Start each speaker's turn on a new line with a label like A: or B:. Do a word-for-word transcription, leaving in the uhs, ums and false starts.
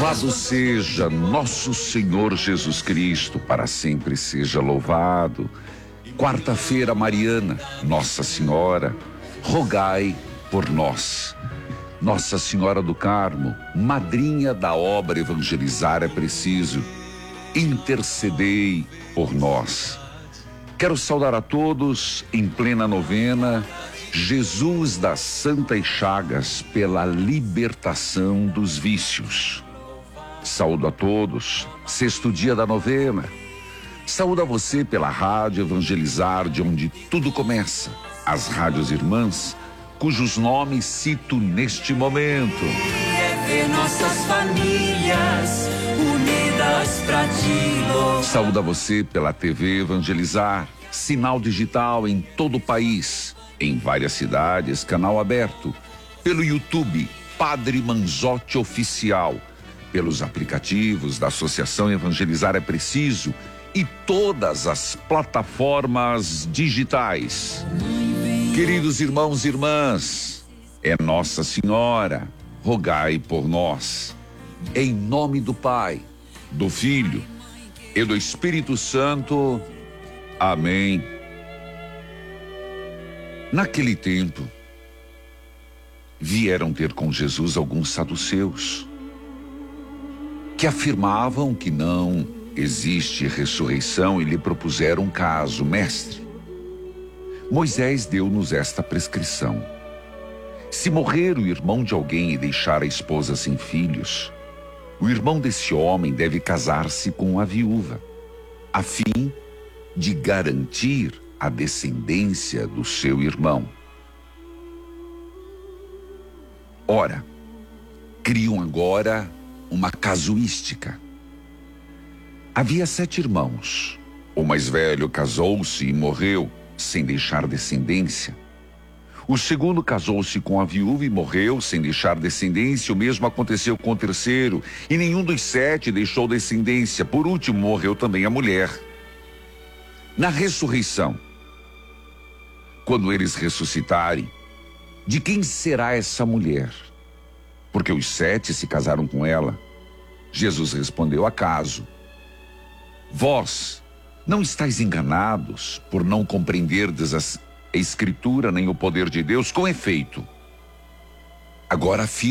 A: Louvado seja nosso Senhor Jesus Cristo, para sempre seja louvado. Quarta-feira mariana, Nossa Senhora, rogai por nós. Nossa Senhora do Carmo, madrinha da obra Evangelizar é Preciso, intercedei por nós. Quero saudar a todos em plena novena, Jesus das Santas Chagas, pela libertação dos vícios. Saúdo a todos, sexto dia da novena. Saúdo a você pela Rádio Evangelizar, de onde tudo começa, as rádios irmãs, cujos nomes cito neste momento.
B: É ver nossas famílias unidas pra ti.
A: Saúdo a você pela T V Evangelizar, sinal digital em todo o país, em várias cidades, canal aberto, pelo YouTube, Padre Manzotti Oficial, pelos aplicativos da Associação Evangelizar é Preciso e todas as plataformas digitais. Queridos irmãos e irmãs, é Nossa Senhora, rogai por nós. Em nome do Pai, do Filho e do Espírito Santo. Amém. Naquele tempo, vieram ter com Jesus alguns saduceus, que afirmavam que não existe ressurreição, e lhe propuseram um caso: mestre, Moisés deu-nos esta prescrição: se morrer o irmão de alguém e deixar a esposa sem filhos, o irmão desse homem deve casar-se com a viúva, a fim de garantir a descendência do seu irmão. Ora, criam agora uma casuística. Havia sete irmãos. O mais velho casou-se e morreu sem deixar descendência. O segundo casou-se com a viúva e morreu sem deixar descendência. O mesmo aconteceu com o terceiro, e nenhum dos sete deixou descendência. Por último, morreu também a mulher. Na ressurreição, quando eles ressuscitarem, de quem será essa mulher? Porque os sete se casaram com ela. Jesus respondeu: acaso vós não estáis enganados por não compreenderdes a Escritura nem o poder de Deus? Com efeito, agora afirmo